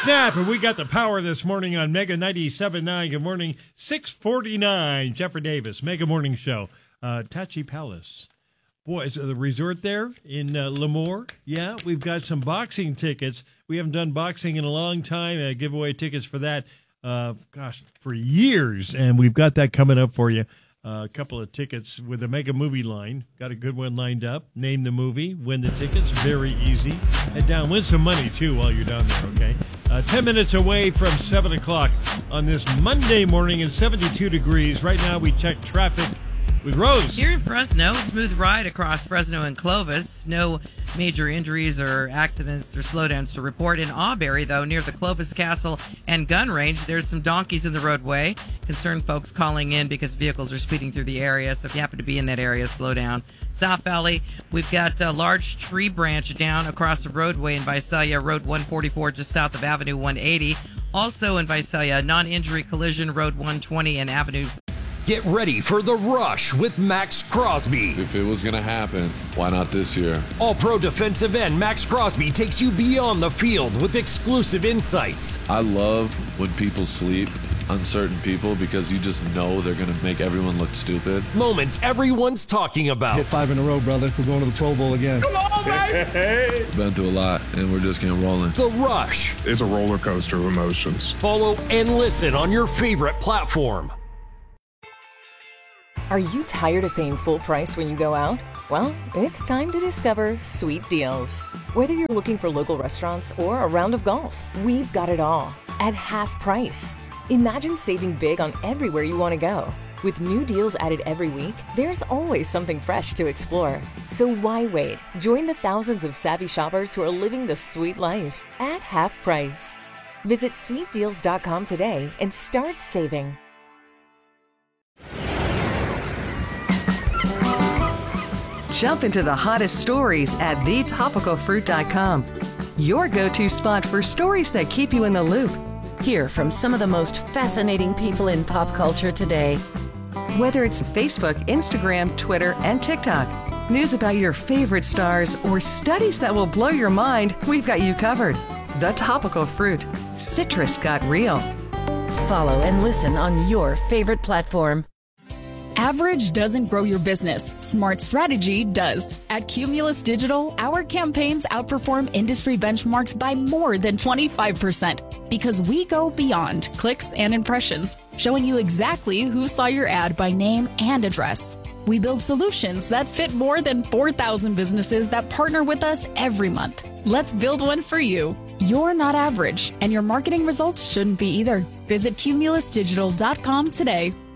snap, and we got the power this morning on Mega 97.9. Good morning, 6:49. Jeffrey Davis, Mega Morning Show. Tachi Palace. Boy, is the resort there in Lemoore? Yeah, we've got some boxing tickets. We haven't done boxing in a long time. Give away tickets for that, for years. And we've got that coming up for you. A couple of tickets with the Mega Movie line. Got a good one lined up. Name the movie, win the tickets. Very easy. Head down, win some money, too, while you're down there, okay? 10 minutes away from 7 o'clock on this Monday morning and 72 degrees. Right now, we check traffic with Rose. Here in Fresno, smooth ride across Fresno and Clovis. No major injuries or accidents or slowdowns to report. In Auberry, though, near the Clovis Castle and gun range, there's some donkeys in the roadway. Concerned folks calling in because vehicles are speeding through the area. So if you happen to be in that area, slow down. South Valley, we've got a large tree branch down across the roadway in Visalia, Road 144, just south of Avenue 180. Also in Visalia, non-injury collision, Road 120 and Avenue. Get ready for The Rush with Max Crosby. If it was going to happen, why not this year? All-pro defensive end Max Crosby takes you beyond the field with exclusive insights. I love when people sleep on certain people because you just know they're going to make everyone look stupid. Moments everyone's talking about. Hit 5 in a row, brother. We're going to the Pro Bowl again. Come on, baby! Been through a lot, and we're just getting rolling. The Rush. It's a roller coaster of emotions. Follow and listen on your favorite platform. Are you tired of paying full price when you go out? Well, it's time to discover Sweet Deals. Whether you're looking for local restaurants or a round of golf, we've got it all at half price. Imagine saving big on everywhere you want to go. With new deals added every week, there's always something fresh to explore. So why wait? Join the thousands of savvy shoppers who are living the sweet life at half price. Visit sweetdeals.com today and start saving. Jump into the hottest stories at thetopicalfruit.com. Your go-to spot for stories that keep you in the loop. Hear from some of the most fascinating people in pop culture today. Whether it's Facebook, Instagram, Twitter, and TikTok, news about your favorite stars, or studies that will blow your mind, we've got you covered. The Topical Fruit. Citrus got real. Follow and listen on your favorite platform. Average doesn't grow your business. Smart strategy does. At Cumulus Digital, our campaigns outperform industry benchmarks by more than 25% because we go beyond clicks and impressions, showing you exactly who saw your ad by name and address. We build solutions that fit more than 4,000 businesses that partner with us every month. Let's build one for you. You're not average, and your marketing results shouldn't be either. Visit cumulusdigital.com today.